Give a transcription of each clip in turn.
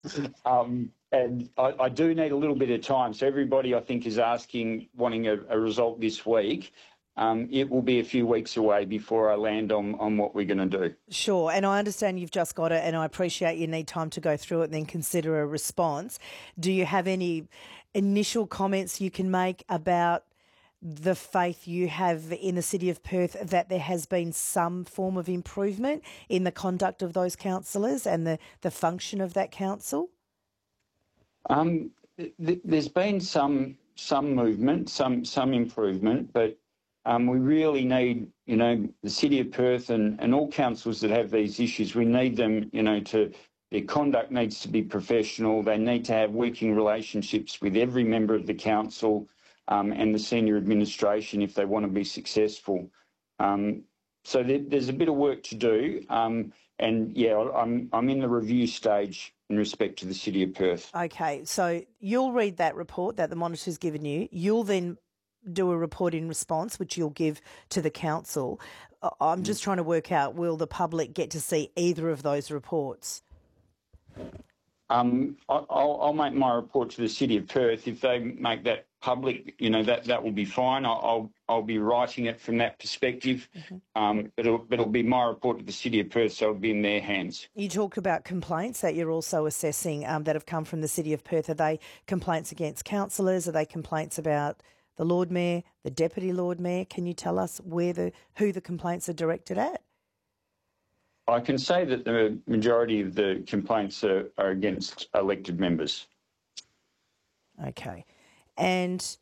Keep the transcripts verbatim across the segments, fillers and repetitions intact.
um, and I, I do need a little bit of time. So everybody, I think, is asking, wanting a, a result this week. Um, it will be a few weeks away before I land on, on what we're going to do. Sure, and I understand you've just got it, and I appreciate you need time to go through it and then consider a response. Do you have any initial comments you can make about the faith you have in the City of Perth that there has been some form of improvement in the conduct of those councillors and the, the function of that council? Um, th- there's been some some movement, some some improvement, but um, we really need, you know, the City of Perth and, and all councils that have these issues, we need them, you know, to, their conduct needs to be professional. They need to have working relationships with every member of the council um, and the senior administration if they want to be successful. Um, so there, there's a bit of work to do, um, and yeah, I'm I'm in the review stage in respect to the City of Perth. Okay, so you'll read that report that the Monitor's given you. You'll then do a report in response, which you'll give to the council. I'm just trying to work out, will the public get to see either of those reports? Um, I'll, I'll make my report to the City of Perth. If they make that public, you know, that, that will be fine. I'll, I'll, I'll be writing it from that perspective. Mm-hmm. Um, but, it'll, but it'll be my report to the City of Perth, so it'll be in their hands. You talked about complaints that you're also assessing um, that have come from the City of Perth. Are they complaints against councillors? Are they complaints about the Lord Mayor, the Deputy Lord Mayor? Can you tell us where the who the complaints are directed at? I can say that the majority of the complaints are, are against elected members. Okay. And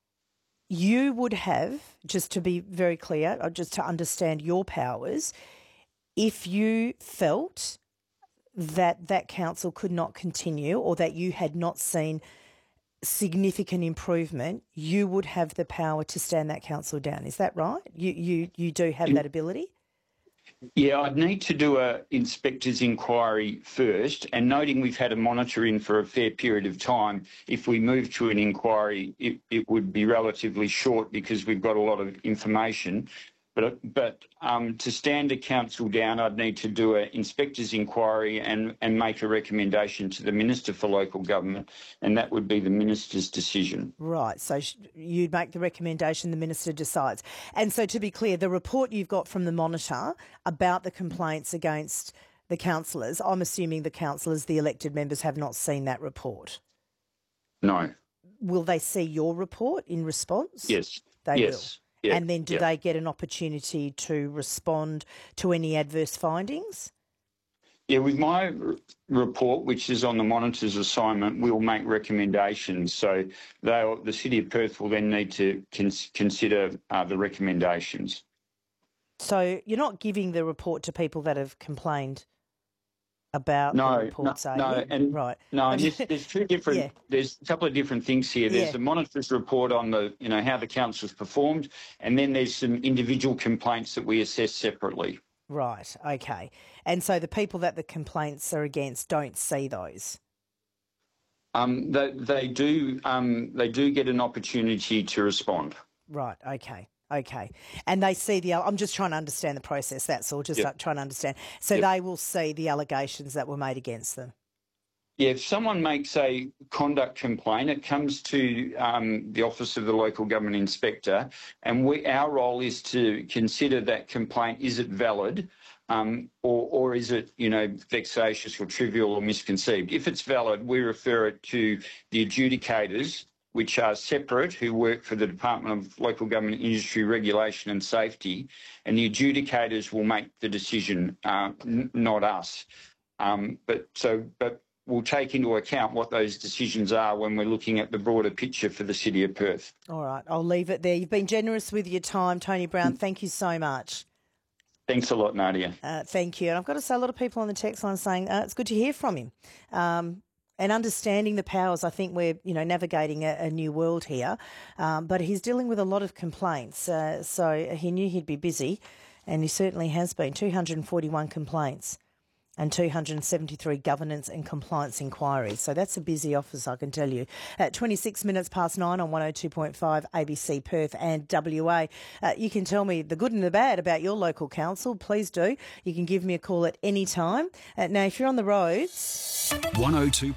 you would have, just to be very clear, or just to understand your powers, if you felt that that council could not continue or that you had not seen significant improvement, you would have the power to stand that council down. Is that right? You you you do have that ability? Yeah, I'd need to do a inspector's inquiry first, and noting we've had a monitor in for a fair period of time, if we move to an inquiry, it, it would be relatively short because we've got a lot of information. But but um, to stand a council down, I'd need to do an inspector's inquiry and, and make a recommendation to the Minister for Local Government, and that would be the Minister's decision. Right, so you'd make the recommendation, the Minister decides. And so to be clear, the report you've got from the Monitor about the complaints against the councillors, I'm assuming the councillors, the elected members, have not seen that report? No. Will they see your report in response? Yes. They yes. will. Yeah, and then do yeah. they get an opportunity to respond to any adverse findings? Yeah, with my r- report, which is on the Monitor's assignment, we'll make recommendations. So they'll, the City of Perth will then need to cons- consider uh, the recommendations. So you're not giving the report to people that have complained about no, the reports, no, are no, you? and right. no, and there's, there's two different. yeah. There's a couple of different things here. There's yeah. the Monitor's report on the, you know, how the council's performed, and then there's some individual complaints that we assess separately. Right. Okay. And so the people that the complaints are against don't see those. Um, they, they do. Um, they do get an opportunity to respond. Right. Okay. Okay. And they see the, I'm just trying to understand the process, that's all, just yep. trying to understand. So yep. they will see the allegations that were made against them. Yeah, if someone makes a conduct complaint, it comes to um, the Office of the Local Government Inspector, and we, our role is to consider that complaint, is it valid, um, or, or is it, you know, vexatious or trivial or misconceived. If it's valid, we refer it to the adjudicators, which are separate, who work for the Department of Local Government Industry Regulation and Safety, and the adjudicators will make the decision, uh, n- not us. Um, but so, but we'll take into account what those decisions are when we're looking at the broader picture for the City of Perth. All right, I'll leave it there. You've been generous with your time, Tony Brown. Thank you so much. Thanks a lot, Nadia. Uh, thank you. And I've got to say, a lot of people on the text line saying uh, it's good to hear from him. Um, And understanding the powers, I think we're, you know, navigating a, a new world here. Um, but he's dealing with a lot of complaints. Uh, so he knew he'd be busy, and he certainly has been. two hundred forty-one complaints and two hundred seventy-three governance and compliance inquiries. So that's a busy office, I can tell you. At twenty-six minutes past nine on one oh two point five A B C Perth and W A. Uh, you can tell me the good and the bad about your local council. Please do. You can give me a call at any time. Uh, now, if you're on the roads... one oh two